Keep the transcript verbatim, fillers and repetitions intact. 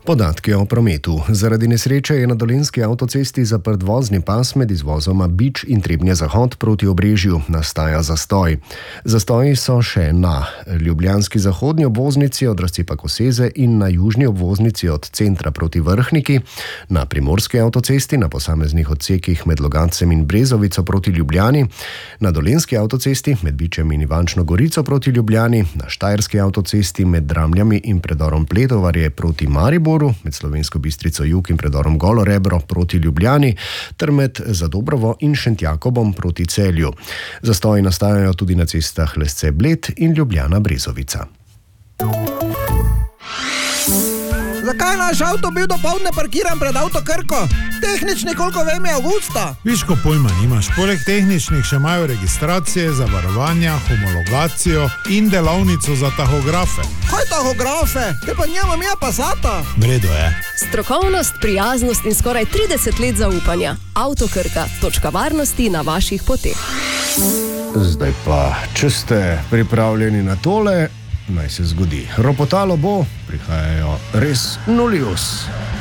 Podatke o prometu. Zaradi nesreče je na dolenjski avtocesti zaprt vozni pas med izvozoma Bič in Trebnje Zahod proti Obrežju. Nastaja zastoj. Zastoji so še na ljubljanski zahodni obvoznici od razcepa Koseze in na južni obvoznici od centra proti Vrhniki, na primorski avtocesti na posameznih odsekih med Logatcem in Brezovico proti Ljubljani, na dolenjski avtocesti med Bičem in Ivančno Gorico proti Ljubljani, na štajerski avtocesti med Dramljami in predorom Pletovarje proti Mariboru, med Slovensko Bistrico jug in predorom Golo Rebro proti Ljubljani ter med Zadobrovo in Šentjakobom proti Celju. Zastoji nastajajo tudi na cestah Lesce-Bled in Ljubljana-Brezovica. Zakaj naš avto bil dopoldne parkiran pred Avto Krko? Tehnični, koliko vem, je avgusta. Viš, ko pojma nimaš. Poleg tehničnih še imajo registracije, zavarovanja, homologacijo in delavnico za tahografe. Kaj tahografe? Te pa njemam ja Passata. Vredo je. Strokovnost, prijaznost in skoraj trideset let zaupanja. Avto Krka, točka varnosti na vaših poteh. Zdaj pa, če ste pripravljeni na tole, naj se zgodi. Ropotalo bo, prihajajo res Nullius.